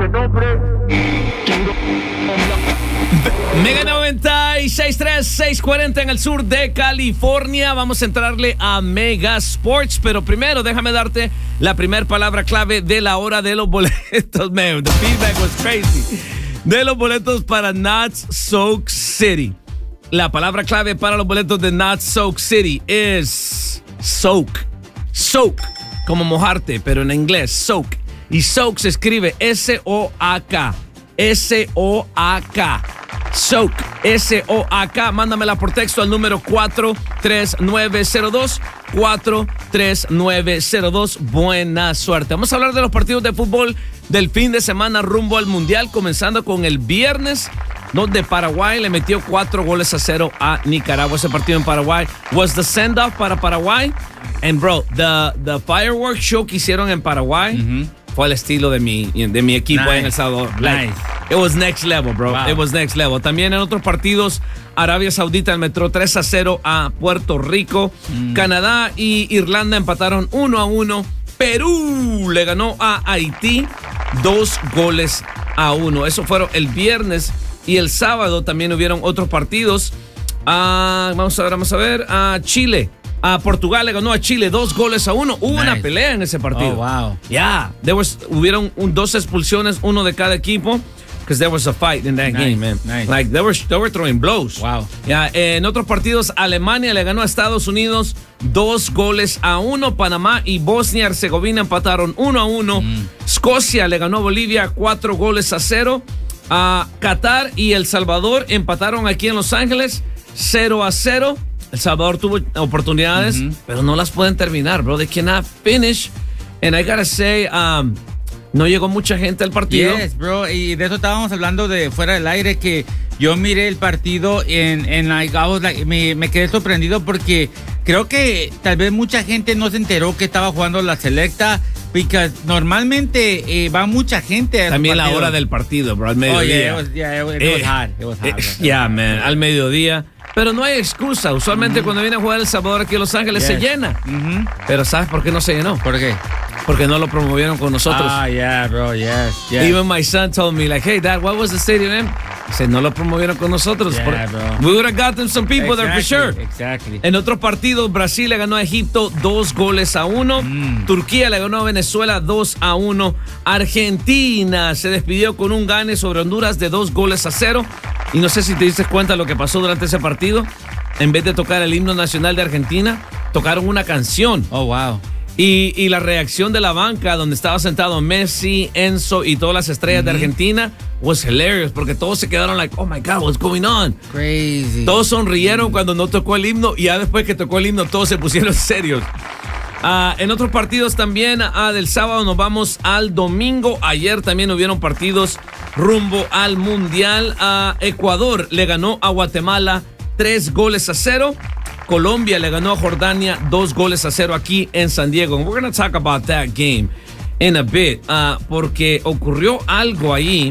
Mega 96.3, 640 en el sur de California. Vamos a entrarle a Mega Sports, pero primero déjame darte la primera palabra clave de la hora de los boletos. Man, the feedback was crazy. De los boletos para Not Soak City. La palabra clave para los boletos de Not Soak City es soak. Soak, como mojarte, pero en inglés, soak. Y soak se escribe S-O-A-K. S-O-A-K. Soak, S-O-A-K. Mándamela por texto al número 43902. 43902. Buena suerte. Vamos a hablar de los partidos de fútbol del fin de semana rumbo al Mundial, comenzando con el viernes, donde Paraguay le metió 4-0 a Nicaragua. Ese partido en Paraguay was the send-off para Paraguay. And bro, the fireworks show que hicieron en Paraguay fue el estilo de mi equipo en El Salvador. Like, it was next level, bro. Wow. It was next level. También en otros partidos, Arabia Saudita le metió 3-0 a Puerto Rico. Canadá y Irlanda empataron 1-1. Perú le ganó a Haití 2-1. Eso fueron el viernes. Y el sábado también hubieron otros partidos. Vamos a ver. Chile. Portugal le ganó a Chile 2-1. Hubo una pelea en ese partido. Oh, wow. Yeah. Hubieron dos expulsiones, uno de cada equipo. Because there was a fight in that game, man. Nice. Like, they were throwing blows. Wow. Yeah. En otros partidos, Alemania le ganó a Estados Unidos 2-1. Panamá y Bosnia y Herzegovina empataron 1-1. Escocia le ganó a Bolivia 4-0. Qatar y El Salvador empataron aquí en Los Ángeles 0-0. El Salvador tuvo oportunidades, pero no las pueden terminar, bro. They cannot finish. And I gotta say, no llegó mucha gente al partido. Yes, bro. Y de eso estábamos hablando de fuera del aire, que yo miré el partido me quedé sorprendido porque creo que tal vez mucha gente no se enteró que estaba jugando la selecta. Porque normalmente va mucha gente. También la hora del partido, bro, al mediodía. It was hot. It was hot. Yeah, man, al mediodía. Pero no hay excusa. Usualmente cuando viene a jugar El Salvador aquí en Los Ángeles se llena. Pero ¿sabes por qué no se llenó? ¿Por qué? Porque no lo promovieron con nosotros. Yeah, bro, yes. Even my son told me, like, hey, Dad, what was the stadium in? I said, no lo promovieron con nosotros. Yeah, bro. We would have gotten some people there for sure. Exactly. En otro partido, Brasil le ganó a Egipto 2-1. Turquía le ganó a Venezuela 2-1. Argentina se despidió con un gane sobre Honduras de 2-0. Y no sé si te diste cuenta de lo que pasó durante ese partido. En vez de tocar el himno nacional de Argentina, tocaron una canción. Oh, wow. Y la reacción de la banca, donde estaba sentado Messi, Enzo y todas las estrellas de Argentina, was hilarious, porque todos se quedaron like, oh my God, what's going on? Crazy. Todos sonrieron cuando no tocó el himno, y ya después que tocó el himno, todos se pusieron serios. En otros partidos también, del sábado nos vamos al domingo. Ayer también hubieron partidos rumbo al Mundial. Ecuador le ganó a Guatemala 3-0. Colombia le ganó a Jordania 2-0 aquí en San Diego. We're going to talk about that game in a bit, porque ocurrió algo ahí.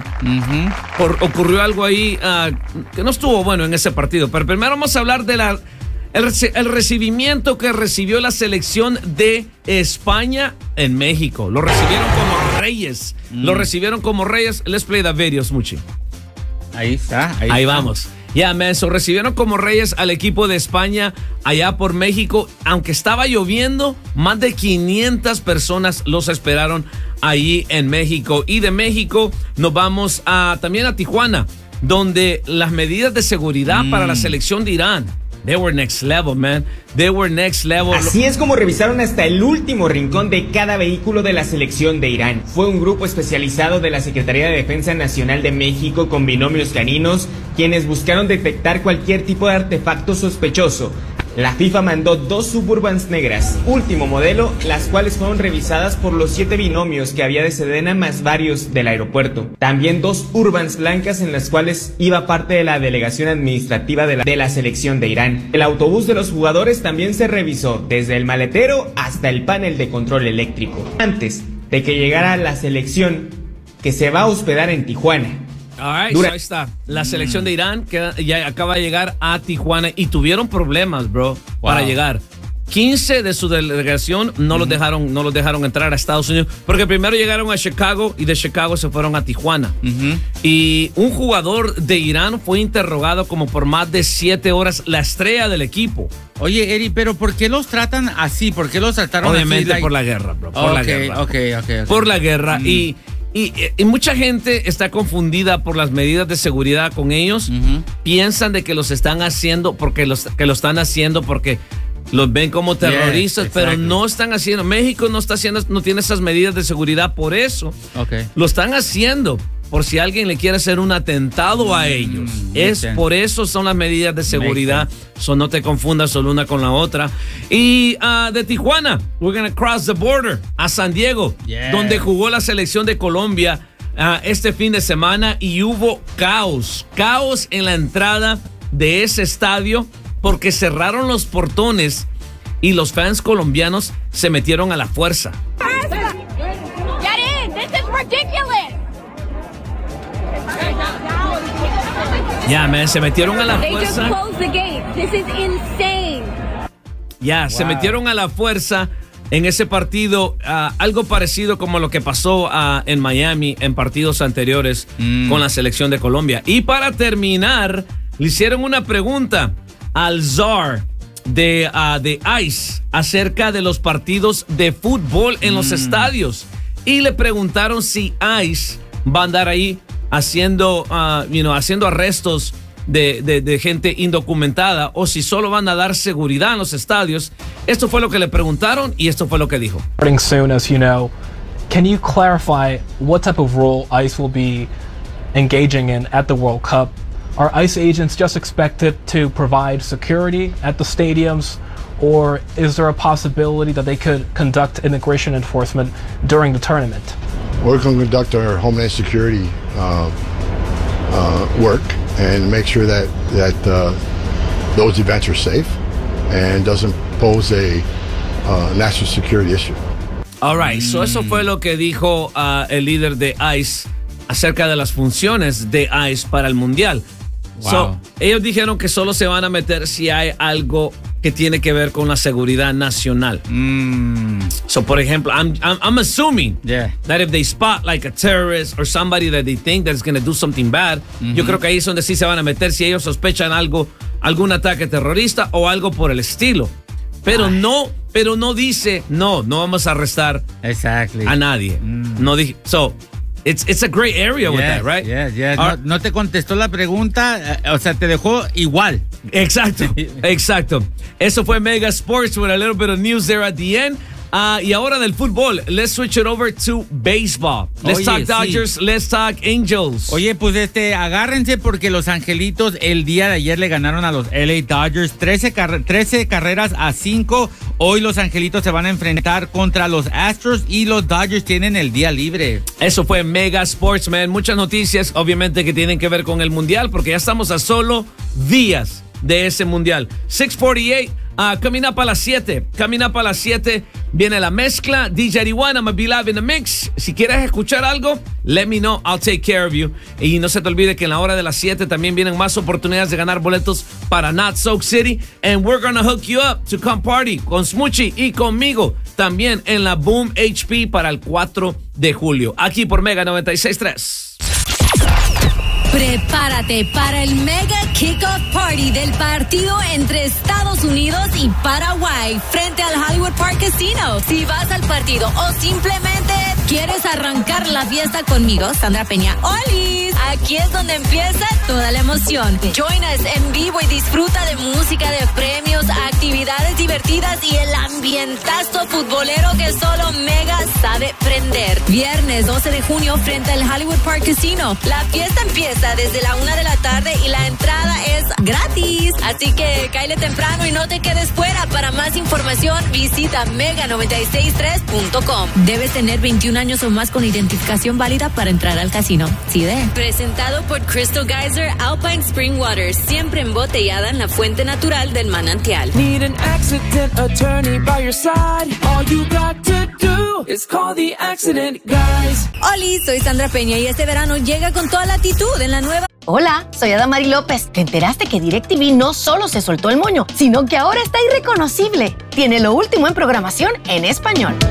Ocurrió algo ahí que no estuvo bueno en ese partido. Pero primero vamos a hablar de el recibimiento que recibió la selección de España en México. Lo recibieron como reyes. Lo recibieron como reyes. Let's play the video, Smoochie. Ahí está. Ahí vamos. Yeah, man, recibieron como reyes al equipo de España allá por México. Aunque estaba lloviendo, más de 500 personas los esperaron allí en México. Y de México nos vamos también a Tijuana, donde las medidas de seguridad para la selección de Irán, they were next level, man. They were next level. Así es como revisaron hasta el último rincón de cada vehículo de la selección de Irán. Fue un grupo especializado de la Secretaría de Defensa Nacional de México con binomios caninos quienes buscaron detectar cualquier tipo de artefacto sospechoso. La FIFA mandó 2 Suburbans negras, último modelo, las cuales fueron revisadas por los 7 binomios que había de Sedena más varios del aeropuerto. También 2 Urbans blancas en las cuales iba parte de la delegación administrativa de la selección de Irán. El autobús de los jugadores también se revisó, desde el maletero hasta el panel de control eléctrico, antes de que llegara la selección que se va a hospedar en Tijuana. All right, so ahí está. La selección de Irán que ya acaba de llegar a Tijuana y tuvieron problemas, bro, para llegar. 15 de su delegación no los dejaron entrar a Estados Unidos, porque primero llegaron a Chicago y de Chicago se fueron a Tijuana. Y un jugador de Irán fue interrogado como por más de 7 horas, la estrella del equipo. Oye, Eri, pero ¿por qué los tratan así? ¿Por qué los trataron Obviamente así? por la guerra, bro. Por la guerra. Okay. Por la guerra. Y mucha gente está confundida por las medidas de seguridad con ellos. Piensan de que los están haciendo porque los ven como terroristas, pero no están haciendo. México no tiene esas medidas de seguridad por eso. Lo están haciendo por si alguien le quiere hacer un atentado a ellos. Por eso son las medidas de seguridad. No te confundas solo una con la otra. Y de Tijuana, we're gonna cross the border a San Diego, donde jugó la selección de Colombia este fin de semana, y hubo caos en la entrada de ese estadio, porque cerraron los portones y los fans colombianos se metieron a la fuerza. Get in. This is ridiculous. Man, se metieron a la fuerza. They just closed the gate. This is insane. Se metieron a la fuerza en ese partido, algo parecido como lo que pasó en Miami en partidos anteriores con la selección de Colombia. Y para terminar, le hicieron una pregunta al czar de ICE acerca de los partidos de fútbol en los estadios, y le preguntaron si ICE va a andar ahí haciendo arrestos de gente indocumentada, o si solo van a dar seguridad en los estadios. Esto fue lo que le preguntaron y esto fue lo que dijo. Soon, as you know, can you clarify what type of role ICE will be engaging in at the World Cup? Are ICE agents just expected to provide security at the stadiums, or is there a possibility that they could conduct immigration enforcement during the tournament? We're going to conduct our Homeland Security work and make sure that those events are safe and doesn't pose a national security issue. All right, so eso fue lo que dijo el líder de ICE acerca de las funciones de ICE para el Mundial. Wow. So, ellos dijeron que solo se van a meter si hay algo que tiene que ver con la seguridad nacional. So, por ejemplo, I'm assuming that if they spot like a terrorist or somebody that they think that's going to do something bad, yo creo que ahí es donde sí se van a meter si ellos sospechan algún ataque terrorista o algo por el estilo. Pero no dice, no vamos a arrestar a nadie. No dije, so it's a great area with that, right? No te contestó la pregunta, o sea, te dejó igual. Exacto. Eso fue Mega Sports with a little bit of news there at the end. Y ahora del fútbol, let's switch it over to baseball. Let's talk Dodgers, let's talk Angels. Oye, pues agárrense porque los Angelitos el día de ayer le ganaron a los LA Dodgers 13 carreras a 5. Hoy los Angelitos se van a enfrentar contra los Astros y los Dodgers tienen el día libre. Eso fue Mega Sports, man. Muchas noticias, obviamente, que tienen que ver con el Mundial, porque ya estamos a solo días de ese Mundial. 6:48. Coming up a las 7. Viene la mezcla. DJ Ariwana, I'm gonna be live in the mix. Si quieres escuchar algo, let me know. I'll take care of you. Y no se te olvide que en la hora de las 7 también vienen más oportunidades de ganar boletos para Not Soak City. And we're gonna hook you up to come party con Smoochie y conmigo también en la Boom HP para el 4 de julio. Aquí por Mega 96.3. Prepárate para el Mega Kickoff Party del partido entre Estados Unidos y Paraguay frente al Hollywood Park Casino. Si vas al partido o simplemente quieres arrancar la fiesta conmigo, Sandra Peña, ¡Olis! Aquí es donde empieza toda la emoción. Join us en vivo y disfruta de música, de premios, actividades divertidas y el ambientazo futbolero que solo Mega sabe prender. Viernes 12 de junio frente al Hollywood Park Casino. La fiesta empieza desde la 1 de la tarde y la entrada es gratis. Así que cáele temprano y no te quedes fuera. Para más información, visita mega963.com. Debes tener 21 años o más con identificación válida para entrar al casino. ¿Sí de? Presentado por Crystal Geyser Alpine Spring Waters, siempre embotellada en la fuente natural del manantial. Need an accident attorney by your side. All you got to do is call the accident guys. Hola, soy Sandra Peña y este verano llega con toda la actitud en la nueva Hola, soy Adamari López. ¿Te enteraste que DirecTV no solo se soltó el moño, sino que ahora está irreconocible? Tiene lo último en programación en español.